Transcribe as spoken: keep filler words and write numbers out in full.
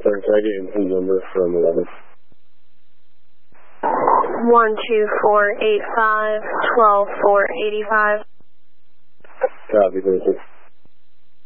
Sorry, can I get your team number from eleven? One two four eight five twelve four eighty five. Copy, thank you.